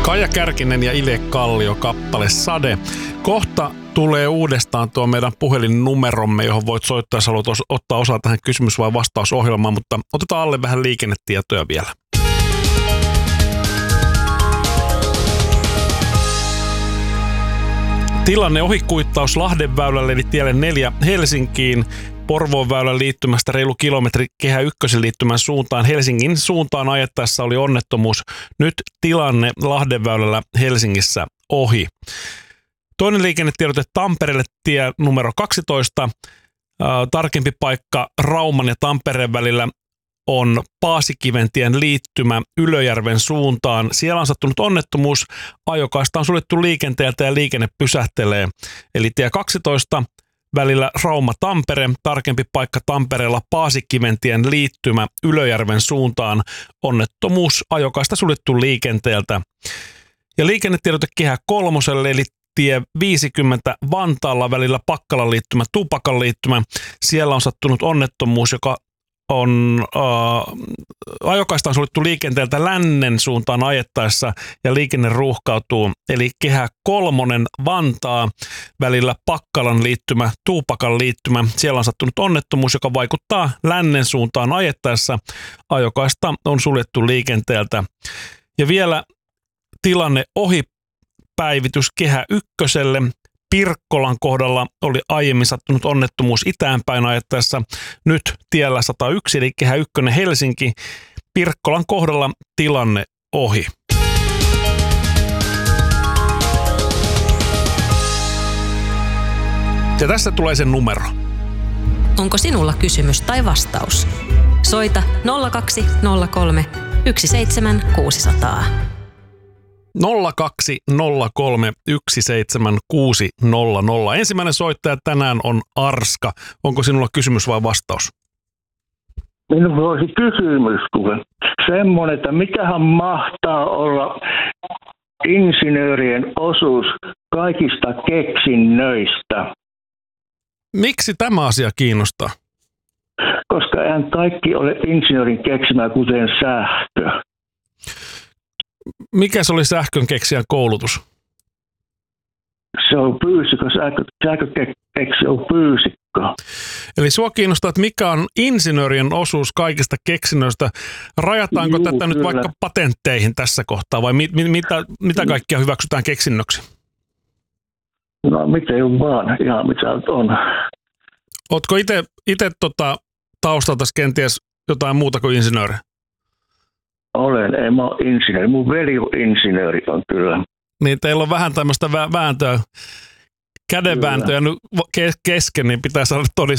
Kaija Kärkinen ja Ile Kallio kappale Sade. Kohta tulee uudestaan tuo meidän puhelinnumeromme, johon voit soittaa, jos haluat ottaa osaa tähän kysymys- vai vastausohjelmaan, mutta otetaan alle vähän liikennetietoja vielä. Tilanne ohikuittaus Lahdenväylälle eli tielle 4 Helsinkiin. Porvoon väylän liittymästä reilu kilometri Kehä Ykkösen liittymän suuntaan. Helsingin suuntaan ajettaessa oli onnettomuus. Nyt tilanne Lahdenväylällä Helsingissä ohi. Toinen liikennetiedote Tampereelle tie numero 12. Tarkempi paikka Rauman ja Tampereen välillä on Paasikiventien liittymä Ylöjärven suuntaan. Siellä on sattunut onnettomuus. Ajokaista on suljettu liikenteeltä ja liikenne pysähtelee. Eli tie 12 välillä Rauma-Tampere, tarkempi paikka Tampereella Paasikiventien liittymä Ylöjärven suuntaan. Onnettomuus, ajokaista suljettu liikenteeltä. Ja liikennetiedote Kehä Kolmoselle eli tie 50 Vantaalla välillä Pakkalan liittymä Tupakan liittymä. Siellä on sattunut onnettomuus, joka on ajokaista on suljettu liikenteeltä lännen suuntaan ajettaessa ja liikenne ruuhkautuu. Eli Kehä Kolmonen Vantaa välillä Pakkalan liittymä, Tuupakan liittymä. Siellä on sattunut onnettomuus, joka vaikuttaa lännen suuntaan ajettaessa. Ajokaista on suljettu liikenteeltä. Ja vielä tilanne ohi päivitys Kehä Ykköselle. Pirkkolan kohdalla oli aiemmin sattunut onnettomuus itäänpäin ajettaessa. Nyt tiellä 101 eli Kehä Ykkönen Helsinki. Pirkkolan kohdalla tilanne ohi. Ja tässä tulee sen numero. Onko sinulla kysymys tai vastaus? Soita 0203 17600. 0203 17600. Ensimmäinen soittaja tänään on Arska. Onko sinulla kysymys vai vastaus? Minulla olisi kysymys, semmoinen, että mikähän mahtaa olla insinöörien osuus kaikista keksinnöistä? Miksi tämä asia kiinnostaa? Koska eihän kaikki ole insinöörin keksimää, kuten sähkö. Mikä se oli sähkön keksijän koulutus? Se on fyysikko, sähkökeksi on fyysikko. Eli sua kiinnostaa, että mikä on insinöörien osuus kaikista keksinnöistä. Rajataanko tätä nyt vaikka patentteihin tässä kohtaa vai mitä kaikkia hyväksytään keksinnöksi? No miten vaan, ihan mitä on. Ootko itse taustalta kenties jotain muuta kuin insinööri? Olen, en mä ole insinööri. Mun veli on insinööri on kyllä. Niin teillä on vähän tämmöistä vääntöä, kädenvääntöä nyt kesken, niin pitää saada